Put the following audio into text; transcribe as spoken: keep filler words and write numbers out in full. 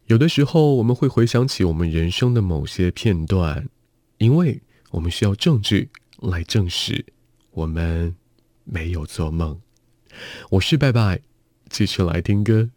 有的时候我们会回想起我们人生的某些片段，因为我们需要证据来证实我们没有做梦。我是拜拜，继续来听歌。